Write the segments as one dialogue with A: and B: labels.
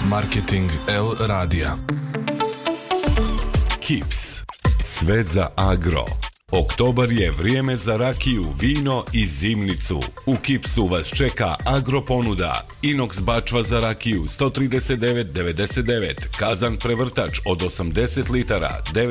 A: Marketing L radija.
B: Kips. Sve za agro. Oktobar je vrijeme za rakiju, vino i zimnicu. U Kipsu vas čeka agro ponuda. Inox bačva za rakiju 139,99. Kazan prevrtač od 80 litara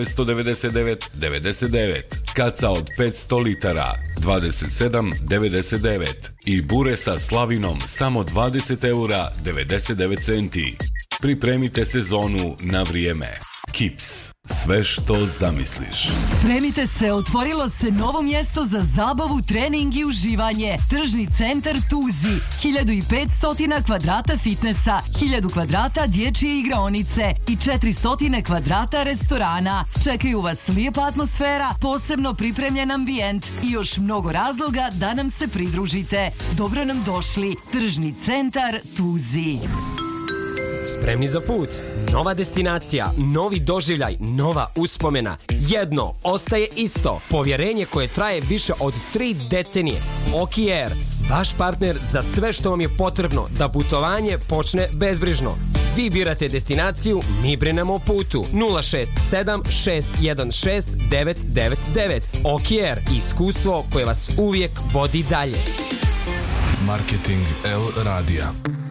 B: 999,99. Kaca od 500 litara 27,99. I bure sa slavinom samo 20 eura 99 centi. Pripremite sezonu na vrijeme. Kips. Sve što zamisliš.
C: Spremite se, otvorilo se novo mjesto za zabavu, trening i uživanje. Tržni centar Tuzi. 1500 kvadrata fitnessa, 1000 kvadrata dječje igraonice i 400 kvadrata restorana. Čekaju vas lijepa atmosfera, posebno pripremljen ambijent i još mnogo razloga da nam se pridružite. Dobro nam došli. Tržni centar Tuzi.
D: Spremni za put? Nova destinacija, novi doživljaj, nova uspomena. Jedno ostaje isto. Povjerenje koje traje više od 3 decenije. Oki Air, vaš partner za sve što vam je potrebno da putovanje počne bezbrižno. Vi birate destinaciju, mi brinemo o putu. 067 616 999. Oki Air, iskustvo koje vas uvijek vodi dalje.
A: Marketing L radija.